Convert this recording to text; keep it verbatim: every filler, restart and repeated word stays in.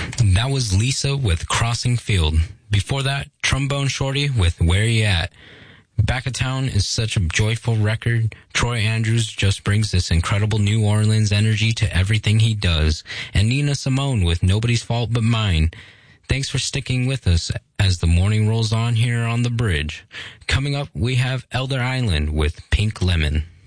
That was Lisa with Crossing Field. Before that, Trombone Shorty with Where You At. Back of Town is such a joyful record. Troy Andrews just brings this incredible New Orleans energy to everything he does. And Nina Simone with Nobody's Fault But Mine. Thanks for sticking with us as the morning rolls on here on The Bridge. Coming up, we have Elder Island with Pink Lemon.